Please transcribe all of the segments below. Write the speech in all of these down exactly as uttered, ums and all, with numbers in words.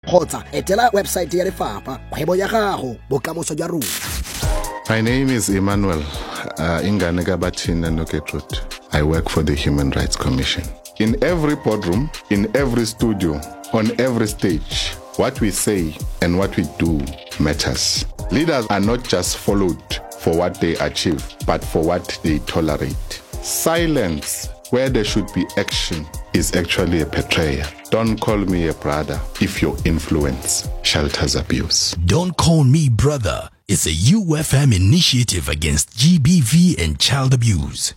kgotsa etela website ya lefapha kgwebo ya gago bokamoso jwa rona. My name is Emmanuel uh, Ingane Gabathina Noketrut. I work for the Human Rights Commission. In every boardroom, in every studio, on every stage, what we say and what we do matters. Leaders are not just followed for what they achieve, but for what they tolerate. Silence where there should be action is actually a betrayer. Don't call me a brother if your influence shelters abuse. Don't Call Me Brother is a U F M initiative against G B V and child abuse.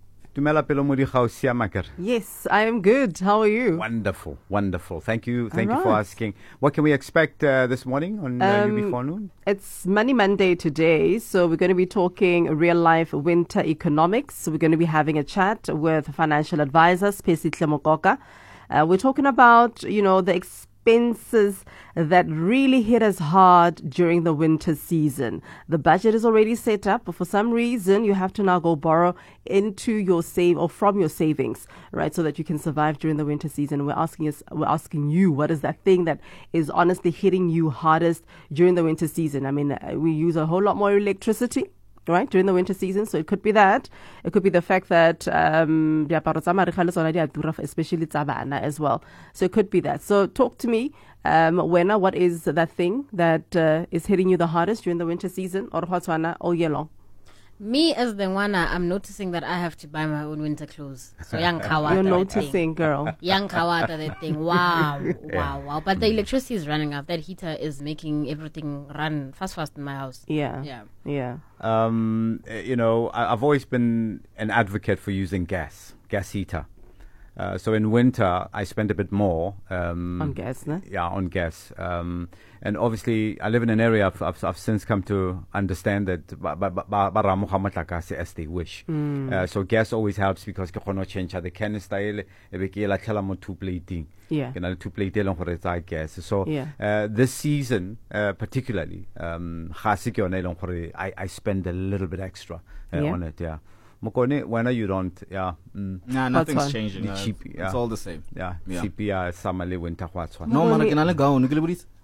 Yes, I am good. How are you? Wonderful, wonderful. Thank you, thank All you for right. asking. What can we expect uh, this morning on uh, Um, U B Forenoon? It's Money Monday today, so we're going to be talking real-life winter economics. So we're going to be having a chat with financial advisor Spesihle Mokoka. Uh, we're talking about, you know, the expenses that really hit us hard during the winter season. The budget is already set up, but for some reason you have to now go borrow into your save or from your savings, right, so that you can survive during the winter season. We're asking us, we're asking you, what is that thing that is honestly hitting you hardest during the winter season? I mean, uh, we use a whole lot more electricity, right, during the winter season. So it could be that. It could be the fact that um, especially tsa bana as well. So it could be that. So talk to me, um, Wena, what is that thing that uh, is hitting you the hardest during the winter season or Botswana all year long? Me as the one, uh, I'm noticing that I have to buy my own winter clothes. So young kawata. You're noticing, girl. Young kawata, that thing. Wow, wow, wow. But the electricity is running out. That heater is making everything run fast, fast in my house. Yeah. Yeah. Yeah. Um, uh, you know, I, I've always been an advocate for using gas, gas heater. Uh, so in winter, I spend a bit more. Um, On gas, no? Yeah, on gas. Um, and obviously, I live in an area I've, I've, I've since come to understand that ba- ba- ba- ba- ba- Muhammad Lakase as they wish. Mm. Uh, so gas always helps because ke kgona go change the canister ele e be ke e latlhela mo two plating. Yeah. Ke na le two plate e leng gore e tsaya gas. So Yeah. uh, this season, uh, particularly, um, ga se ke yone e leng gore I, I spend a little bit extra uh, Yeah. on it. Yeah. Mokone, when you don't, yeah. Mm. Nah, What's nothing's on? changing. The Uh, cheap, yeah. It's all the same. Yeah, Yeah. C P I summer le winter what's one. No, man, I can only go on.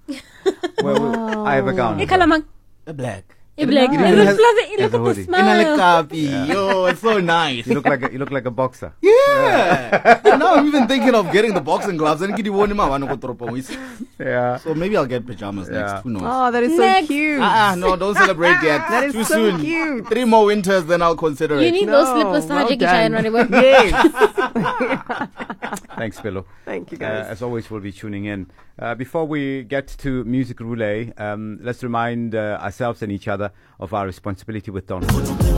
Well, I have a gown. E kalamang. A black. E black. It Look even has- at the- has look a at the hoodie. In a smile. copy. Yo, it's so nice. You look like a, you look like a boxer. Yeah. And now I'm even thinking of getting the boxing gloves. And get one in my one go tropo. Yeah. So maybe I'll get pajamas Yeah. next. Who knows? Oh, that is so Next. cute. Ah, no, don't celebrate yet. That is Too so soon. cute. Three more winters, then I'll consider You it. need No, those slippers to well Haji Kisha and done. run away. Yes. Thanks, Pillow. Thank you, Uh, guys. as always, we'll be tuning in. Uh, before we get to Music Roulette, um, let's remind uh, ourselves and each other of our responsibility with Don.